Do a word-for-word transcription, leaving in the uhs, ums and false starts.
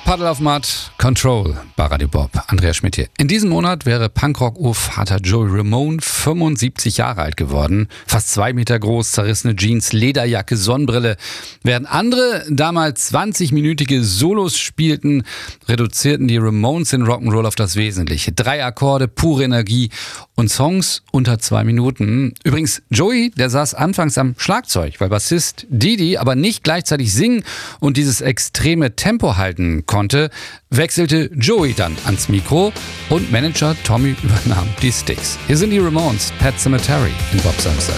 Puddle of Mud, Control bei Radio Bob. Andreas Schmidt hier. In diesem Monat wäre Punkrock-Urvater Joey Ramone fünfundsiebzig Jahre alt geworden. Fast zwei Meter groß, zerrissene Jeans, Lederjacke, Sonnenbrille. Während andere damals zwanzig-minütige Solos spielten, reduzierten die Ramones den Rock'n'Roll auf das Wesentliche. Drei Akkorde, pure Energie und Songs unter zwei Minuten. Übrigens, Joey, der saß anfangs am Schlagzeug, weil Bassist Didi aber nicht gleichzeitig singen und dieses extreme Tempo halten konnte, wechselte Joey dann ans Mikro und Manager Tommy übernahm die Sticks. Hier sind die Ramones, Pet Sematary in Bob Samstag.